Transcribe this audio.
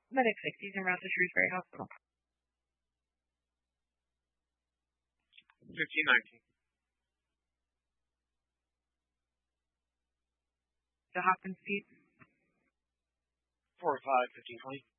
Medic 60s en route to Shrewsbury Hospital. 1519. To Hopkins Pete. 45, 1520.